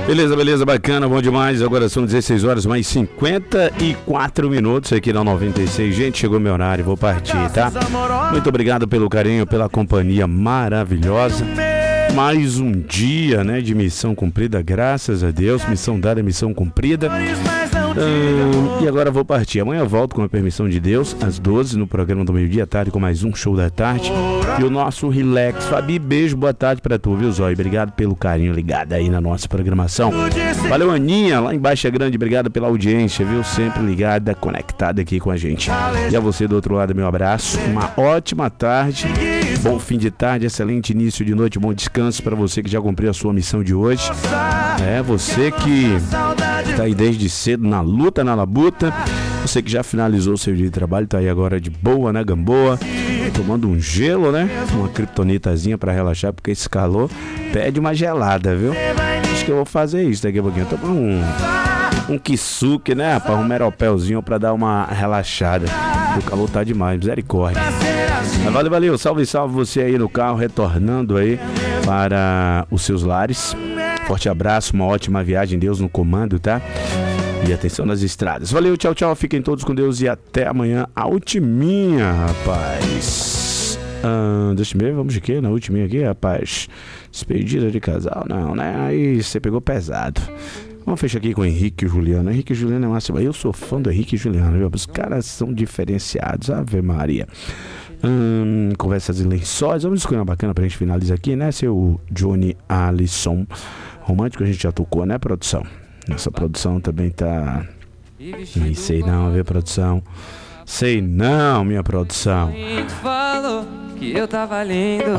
Beleza, bacana, bom demais. Agora são 16 horas mais 54 minutos aqui na 96. Gente, chegou meu horário, vou partir, tá? Muito obrigado pelo carinho, pela companhia maravilhosa. Mais um dia, né, de missão cumprida, graças a Deus. Missão dada, missão cumprida. E agora vou partir. Amanhã eu volto, com a permissão de Deus, às 12 no programa do meio-dia à tarde, com mais um show da tarde. E o nosso Relax. Fabi, beijo, boa tarde pra tu, viu, Zói? Obrigado pelo carinho ligado aí na nossa programação. Valeu, Aninha, lá em Baixa Grande, obrigado pela audiência, viu? Sempre ligada, conectada aqui com a gente. E a você do outro lado, meu abraço. Uma ótima tarde, bom fim de tarde, excelente início de noite, bom descanso pra você que já cumpriu a sua missão de hoje. Você que tá aí desde cedo na luta, na labuta. Você que já finalizou o seu dia de trabalho, tá aí agora de boa, né, Gamboa? Tomando um gelo, né? Uma kryptonitazinha pra relaxar, porque esse calor pede uma gelada, viu? Acho que eu vou fazer isso daqui a pouquinho. Tomar um kisuke, né, rapaz? Um meropelzinho pra dar uma relaxada. O calor tá demais, misericórdia. Mas valeu, salve você aí no carro, retornando aí para os seus lares. Forte abraço, uma ótima viagem, Deus no comando, tá? E atenção nas estradas. Valeu, tchau, fiquem todos com Deus e até amanhã. A ultiminha, rapaz. Deixa eu ver, vamos de quê? Na ultiminha aqui, rapaz. Despedida de casal, não, né? Aí você pegou pesado. Vamos fechar aqui com o Henrique e Juliano. Henrique e Juliano é máximo. Eu sou fã do Henrique e Juliano, viu? Os caras são diferenciados, Ave Maria. Conversas em lençóis. Vamos escolher uma bacana pra gente finalizar aqui, né? Seu Johnny Alisson. Romântico a gente já tocou, né, produção? Nossa produção também tá... Nem sei não, viu, produção? Sei não, minha produção. Falou que eu tava lindo.